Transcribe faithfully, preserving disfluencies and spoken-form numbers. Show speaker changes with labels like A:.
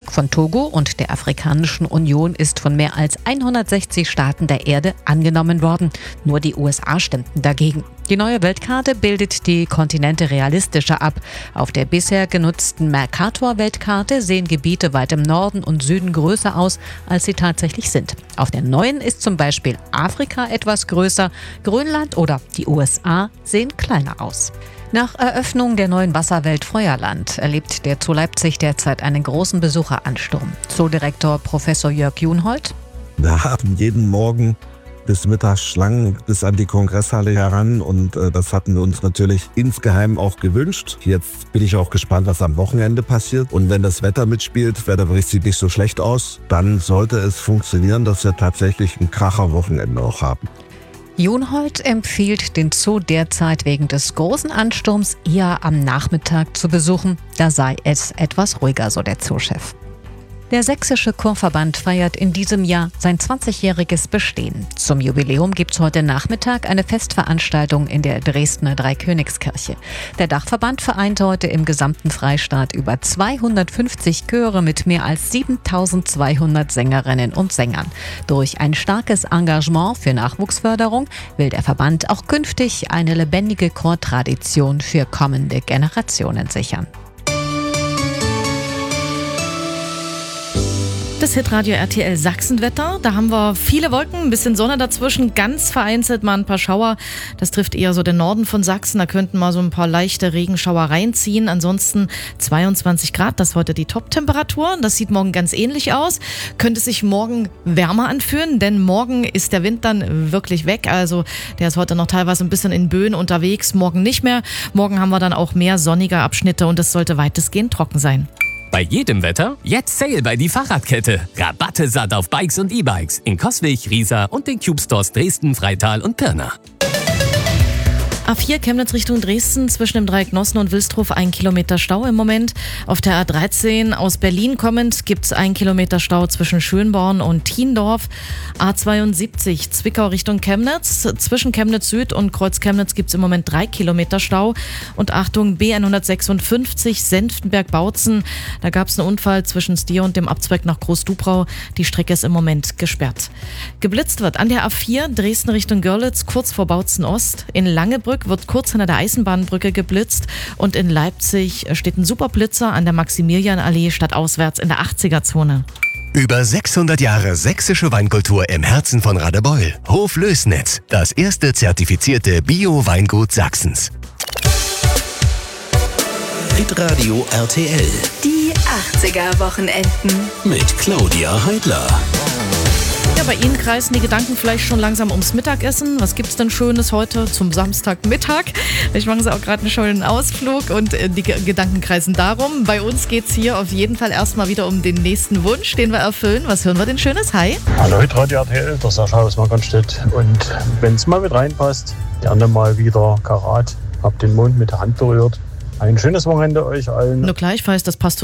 A: Vorschlag von Togo und der Afrikanischen Union ist von mehr als hundertsechzig Staaten der Erde angenommen worden. Nur die U S A stimmten dagegen. Die neue Weltkarte bildet die Kontinente realistischer ab. Auf der bisher genutzten Mercator-Weltkarte sehen Gebiete weit im Norden und Süden größer aus, als sie tatsächlich sind. Auf der neuen ist zum Beispiel Afrika etwas größer, Grönland oder die U S A sehen kleiner aus. Nach Eröffnung der neuen Wasserwelt Feuerland erlebt der Zoo Leipzig derzeit einen großen Besucheransturm. Zoodirektor Professor Jörg Junhold.
B: Wir haben jeden Morgen bis mittags Schlangen bis an die Kongresshalle heran und äh, das hatten wir uns natürlich insgeheim auch gewünscht. Jetzt bin ich auch gespannt, was am Wochenende passiert. Und wenn das Wetter mitspielt, Wetterbericht sieht nicht so schlecht aus, dann sollte es funktionieren, dass wir tatsächlich ein Kracher-Wochenende auch haben.
A: Junhold empfiehlt den Zoo derzeit wegen des großen Ansturms eher am Nachmittag zu besuchen. Da sei es etwas ruhiger, so der Zoochef. Der Sächsische Chorverband feiert in diesem Jahr sein zwanzigjähriges Bestehen. Zum Jubiläum gibt es heute Nachmittag eine Festveranstaltung in der Dresdner Dreikönigskirche. Der Dachverband vereint heute im gesamten Freistaat über zweihundertfünfzig Chöre mit mehr als siebentausendzweihundert Sängerinnen und Sängern. Durch ein starkes Engagement für Nachwuchsförderung will der Verband auch künftig eine lebendige Chortradition für kommende Generationen sichern.
C: Das Hitradio R T L Sachsenwetter, da haben wir viele Wolken, ein bisschen Sonne dazwischen, ganz vereinzelt mal ein paar Schauer. Das trifft eher so den Norden von Sachsen, da könnten mal so ein paar leichte Regenschauer reinziehen. Ansonsten zweiundzwanzig Grad, das ist heute die Top-Temperatur. Das sieht morgen ganz ähnlich aus. Könnte sich morgen wärmer anfühlen, denn morgen ist der Wind dann wirklich weg. Also der ist heute noch teilweise ein bisschen in Böen unterwegs, morgen nicht mehr. Morgen haben wir dann auch mehr sonnige Abschnitte und es sollte weitestgehend trocken sein.
D: Bei jedem Wetter jetzt Sale bei die Fahrradkette. Rabatte satt auf Bikes und E-Bikes in Coswig, Riesa und den Cube Stores Dresden, Freital und Pirna.
C: A vier Chemnitz Richtung Dresden, zwischen dem Dreieck Nossen und Wilsdruf ein Kilometer Stau im Moment. Auf der A dreizehn aus Berlin kommend gibt es ein Kilometer Stau zwischen Schönborn und Thiendorf. A zweiundsiebzig Zwickau Richtung Chemnitz, zwischen Chemnitz Süd und Kreuz Chemnitz gibt es im Moment drei Kilometer Stau. Und Achtung, B hundertsechsundfünfzig Senftenberg-Bautzen, da gab es einen Unfall zwischen Stier und dem Abzweig nach Groß-Dubrau. Die Strecke ist im Moment gesperrt. Geblitzt wird an der A vier Dresden Richtung Görlitz, kurz vor Bautzen Ost. In Langebrück wird kurz hinter der Eisenbahnbrücke geblitzt und in Leipzig steht ein Superblitzer an der Maximilianallee stadtauswärts in der achtziger-Zone.
E: Über sechshundert Jahre sächsische Weinkultur im Herzen von Radebeul. Hof Lößnitz, das erste zertifizierte Bio-Weingut Sachsens.
F: Hitradio R T L.
G: Die achtziger-Wochenenden.
F: Mit Claudia Heidler.
C: Ja, bei Ihnen kreisen die Gedanken vielleicht schon langsam ums Mittagessen. Was gibt's denn Schönes heute zum Samstagmittag? Vielleicht machen Sie auch gerade einen schönen Ausflug und die Gedanken kreisen darum. Bei uns geht's hier auf jeden Fall erstmal wieder um den nächsten Wunsch, den wir erfüllen. Was hören wir denn Schönes? Hi.
H: Hallo, Hitradio R T L, der Sascha aus Markranstädt. Und wenn es mal mit reinpasst, gerne mal wieder Karat. Hab den Mond mit der Hand berührt. Ein schönes Wochenende euch allen.
C: Nur gleichfalls, das passt